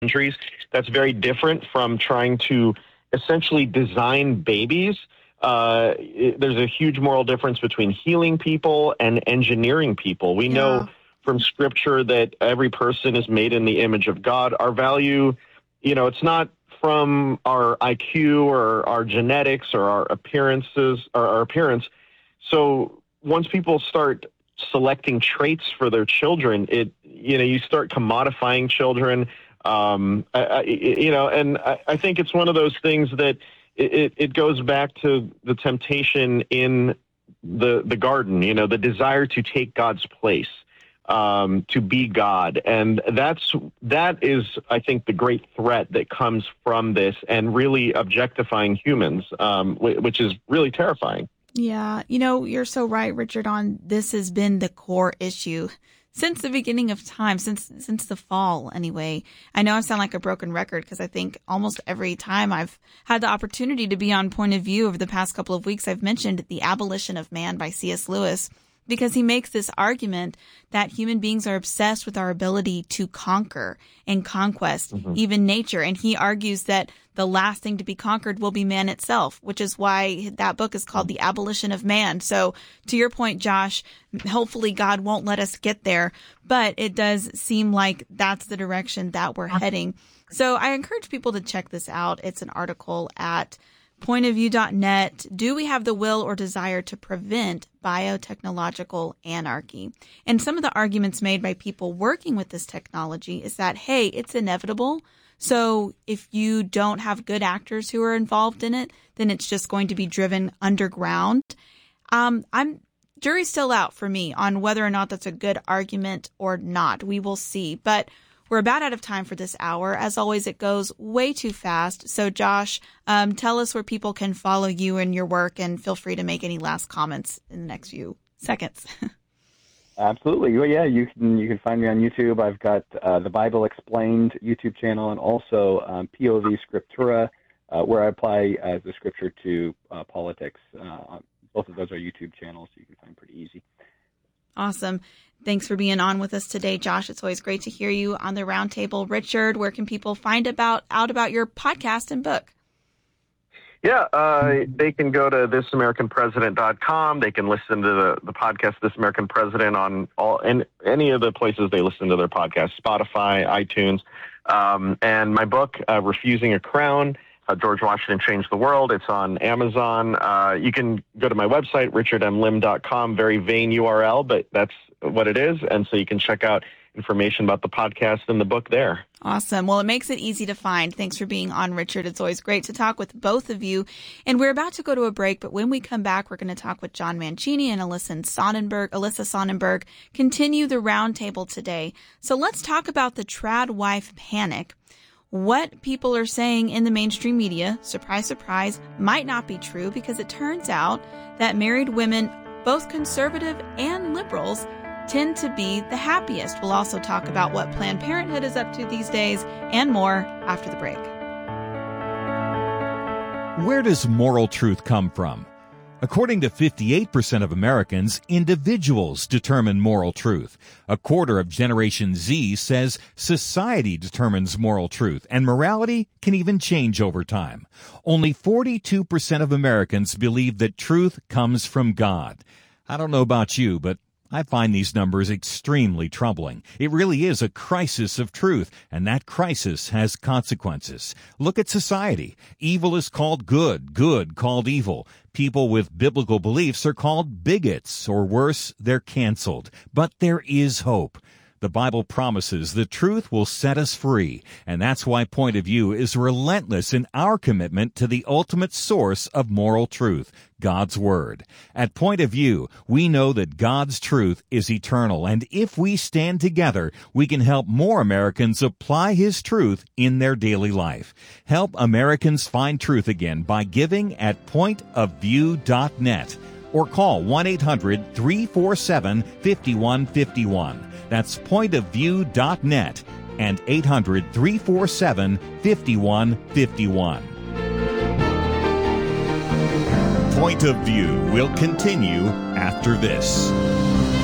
countries. That's very different from trying to essentially design babies. There's a huge moral difference between healing people and engineering people. We know Yeah. from Scripture that every person is made in the image of God. Our value, it's not from our IQ or our genetics or our appearances or our appearance. So once people start selecting traits for their children, you start commodifying children. And I think it's one of those things that it goes back to the temptation in the garden, the desire to take God's place, to be God. And that is, I think, the great threat that comes from this and really objectifying humans, which is really terrifying. Yeah, you're so right, Richard, on this has been the core issue since the beginning of time, since the fall anyway. I know I sound like a broken record because I think almost every time I've had the opportunity to be on Point of View over the past couple of weeks, I've mentioned The Abolition of Man by C.S. Lewis, because he makes this argument that human beings are obsessed with our ability to conquer and conquest, even nature. And he argues that the last thing to be conquered will be man itself, which is why that book is called The Abolition of Man. So to your point, Josh, hopefully God won't let us get there, but it does seem like that's the direction that we're heading. So I encourage people to check this out. It's an article at pointofview.net. Do we have the will or desire to prevent biotechnological anarchy? And some of the arguments made by people working with this technology is that, hey, it's inevitable. So if you don't have good actors who are involved in it, then it's just going to be driven underground. Jury's still out for me on whether or not that's a good argument or not. We will see. But we're about out of time for this hour. As always, it goes way too fast. So, Josh, tell us where people can follow you and your work, and feel free to make any last comments in the next few seconds. Absolutely. Well, yeah, you can find me on YouTube. I've got the Bible Explained YouTube channel, and also POV Scriptura, where I apply the scripture to politics. Both of those are YouTube channels, so you can find pretty easy. Awesome. Thanks for being on with us today, Josh. It's always great to hear you on the roundtable. Richard, where can people find out about your podcast and book? Yeah, they can go to thisamericanpresident.com. They can listen to the podcast This American President on any of the places they listen to their podcast, Spotify, iTunes. And my book, Refusing a Crown, How George Washington Changed the World. It's on Amazon. You can go to my website, richardmlim.com, very vain URL, but that's what it is. And so you can check out information about the podcast and the book there. Awesome. Well, it makes it easy to find. Thanks for being on, Richard. It's always great to talk with both of you. And we're about to go to a break, but when we come back, we're going to talk with John Mancini and Alyssa Sonnenberg, continue the roundtable today. So let's talk about the trad wife panic. What people are saying in the mainstream media, surprise, surprise, might not be true, because it turns out that married women, both conservative and liberals, tend to be the happiest. We'll also talk about what Planned Parenthood is up to these days and more after the break. Where does moral truth come from? According to 58% of Americans, individuals determine moral truth. A quarter of Generation Z says society determines moral truth, and morality can even change over time. Only 42% of Americans believe that truth comes from God. I don't know about you, but I find these numbers extremely troubling. It really is a crisis of truth, and that crisis has consequences. Look at society. Evil is called good, good called evil. People with biblical beliefs are called bigots, or worse, they're canceled. But there is hope. The Bible promises the truth will set us free, and that's why Point of View is relentless in our commitment to the ultimate source of moral truth, God's Word. At Point of View, we know that God's truth is eternal, and if we stand together, we can help more Americans apply His truth in their daily life. Help Americans find truth again by giving at pointofview.net or call 1-800-347-5151. That's pointofview.net and 800-347-5151. Point of View will continue after this.